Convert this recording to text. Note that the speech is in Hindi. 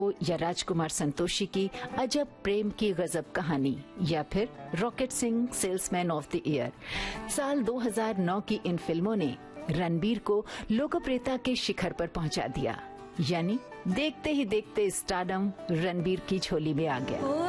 या राजकुमार संतोषी की अजब प्रेम की गजब कहानी, या फिर rocket Singh salesman of the year. साल 2009 की इन फिल्मों ने रणबीर को लोकप्रियता के शिखर पर पहुंचा दिया। यानी देखते ही देखते स्टारडम रणबीर की झोली में आ गया।